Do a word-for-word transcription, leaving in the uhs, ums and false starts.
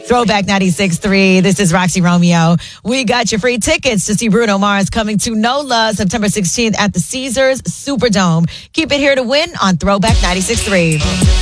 Throwback ninety-six point three. This is Roxy Romeo. We got your free tickets to see Bruno Mars coming to NOLA September sixteenth at the Caesars Superdome. Keep it here to win on Throwback ninety-six point three.